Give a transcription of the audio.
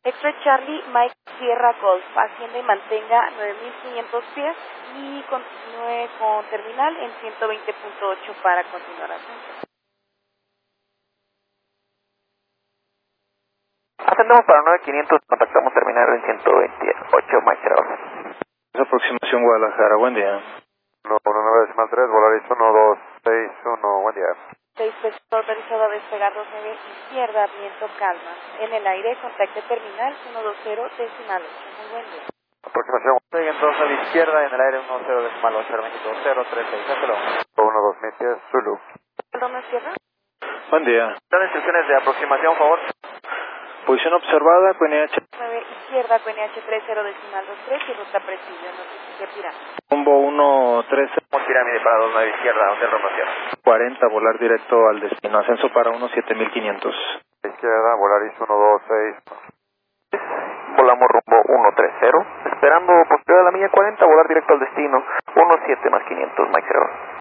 X-Ray Charlie, Mike Sierra Golf, ascienda y mantenga 9.500 pies y continúe con terminal en 120.8 para continuar ascenso. Ascendemos para 9500, contactamos terminal en 128, Mike Sierra. Aproximación Guadalajara, buen día. 19.3, Volaris 1261, buen día. 6 autorizado a despegar 29 izquierda, viento calma. En el aire, contacte terminal 120 decimal 8. Muy buen día. Aproximación. Siguen 2 a la izquierda, en el aire 10 decimal 8, México 036, hácelo. 12010, Zulu. ¿Romeo Sierra? Buen día. Dan instrucciones de aproximación, por favor. Posición observada, QNH. 9 izquierda, QNH 30 decimal 23 y ruta precisión, notifique Pirámide. Rumbo 113, Pirámide para 29 izquierda, Hotel Roma Sierra. 40, volar directo al destino. Ascenso para 17500. Izquierda, Volaris 126. Volamos rumbo 130, esperando posterior a la milla 40, volar directo al destino, 17 más 500, Mike 0.